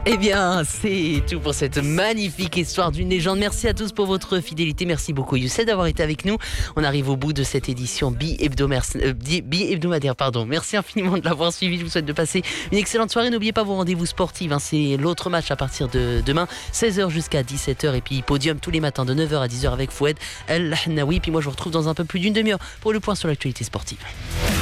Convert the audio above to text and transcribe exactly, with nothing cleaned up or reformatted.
Eh bien, c'est tout pour cette magnifique histoire d'une légende. Merci à tous pour votre fidélité. Merci beaucoup, Youssef, d'avoir été avec nous. On arrive au bout de cette édition bi-hebdomadaire. Euh, bi-hebdomadaire, pardon. Merci infiniment de l'avoir suivi. Je vous souhaite de passer une excellente soirée. N'oubliez pas vos rendez-vous sportifs. Hein. C'est l'autre match à partir de demain, seize heures jusqu'à dix-sept heures. Et puis, podium tous les matins de neuf heures à dix heures avec Foued El Hnaoui. Puis moi, je vous retrouve dans un peu plus d'une demi-heure pour le point sur l'actualité sportive.